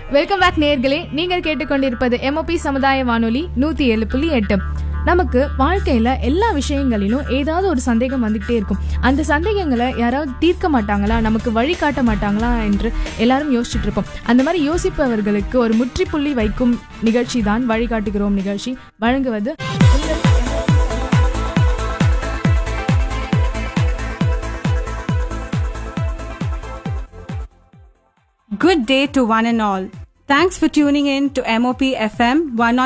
Welcome back நேயர்களே. நீங்கள் கேட்டுக்கொண்டிருப்பது MOP சமுதாய வானொலி 107.8. நமக்கு வாழ்க்கையில எல்லா விஷயங்களிலும் ஏதாவது ஒரு சந்தேகம் வந்துகிட்டே இருக்கும். அந்த சந்தேகங்களை யாராவது தீர்க்க மாட்டாங்களா, நமக்கு வழி காட்ட மாட்டாங்களா என்று எல்லாரும் யோசிச்சுட்டு இருப்போம். அந்த மாதிரி யோசிப்பவர்களுக்கு ஒரு முற்றுப்புள்ளி வைக்கும் நிகழ்ச்சி தான் வழிகாட்டுகிறோம் நிகழ்ச்சி. வழங்குவது Good day to one and all. Thanks for tuning in to MOP FM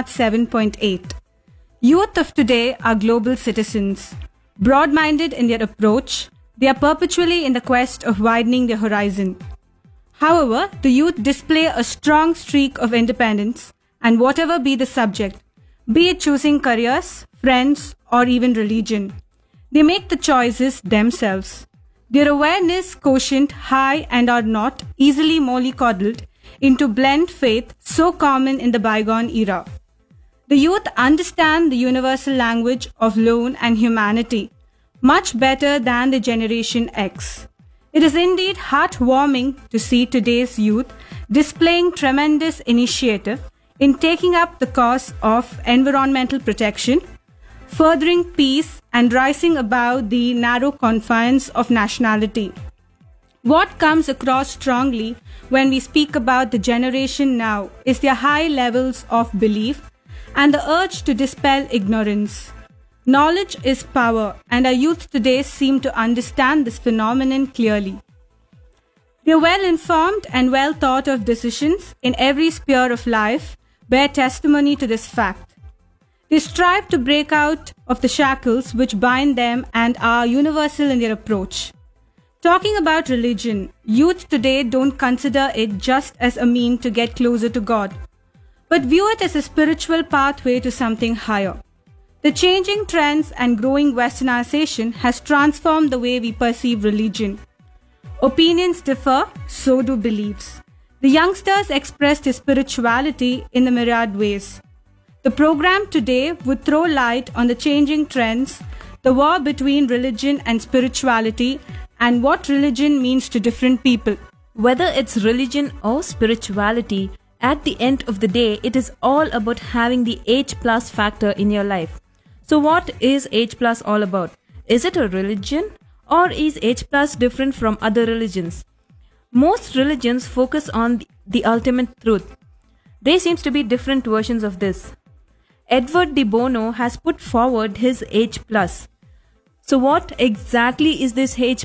107.8. Youth of today are global citizens. Broad-minded in their approach, they are perpetually in the quest of widening their horizon. However, the youth display a strong streak of independence, and whatever be the subject, be it choosing careers, friends, or even religion, they make the choices themselves. Their awareness quotient high and are not easily mollycoddled into blend faith so common in the bygone era. The youth understand the universal language of lone and humanity much better than the Generation X. It is indeed heartwarming to see today's youth displaying tremendous initiative in taking up the cause of environmental protection, furthering peace and rising above the narrow confines of nationality. What comes across strongly when we speak about the generation now is their high levels of belief and the urge to dispel ignorance. Knowledge is power, and our youth today seem to understand this phenomenon clearly. Their well-informed and well-thought of decisions in every sphere of life bear testimony to this fact. They strive to break out of the shackles which bind them and are universal in their approach. Talking about religion, youth today don't consider it just as a mean to get closer to God, but view it as a spiritual pathway to something higher. The changing trends and growing westernization has transformed the way we perceive religion. Opinions differ, so do beliefs. The youngsters express their spirituality in the myriad ways. The program today would throw light on the changing trends, the war between religion and spirituality, and what religion means to different people. Whether it's religion or spirituality, at the end of the day, it is all about having the H+ factor in your life. So what is H+ all about? Is it a religion, or is H+ different from other religions? Most religions focus on the ultimate truth. There seems to be different versions of this. Edward de Bono has put forward his H+. So what exactly is this H+?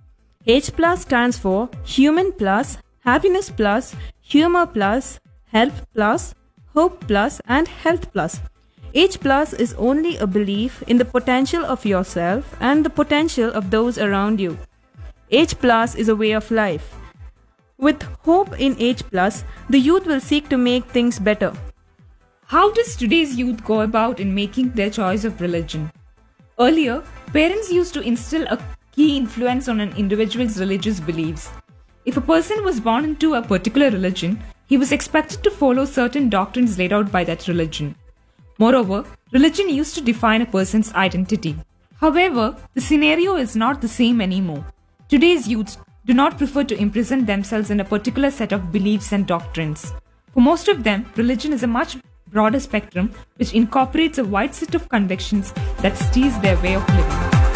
H+ stands for human plus, happiness plus, humor plus, help plus, hope plus, and health plus. H+ is only a belief in the potential of yourself and the potential of those around you. H+ is a way of life. With hope in H+, the youth will seek to make things better. How does today's youth go about in making their choice of religion? Earlier, parents used to instill a key influence on an individual's religious beliefs. If a person was born into a particular religion, he was expected to follow certain doctrines laid out by that religion. Moreover, religion used to define a person's identity. However, the scenario is not the same anymore. Today's youth do not prefer to imprison themselves in a particular set of beliefs and doctrines. For most of them, religion is a much broader spectrum which incorporates a wide set of convictions that steers their way of living.